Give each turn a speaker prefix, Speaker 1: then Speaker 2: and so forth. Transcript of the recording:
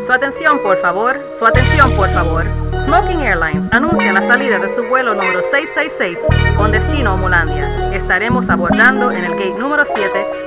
Speaker 1: Su atención, por favor. Su atención, por favor. Smoking Airlines anuncia la salida de su vuelo número 666 con destino a Molandia. Estaremos abordando en el gate número 7